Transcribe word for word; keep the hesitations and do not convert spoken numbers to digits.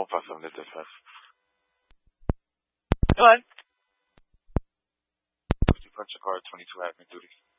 one five seven, this is Fast. Hello. Would you punch a card twenty-two admin duties?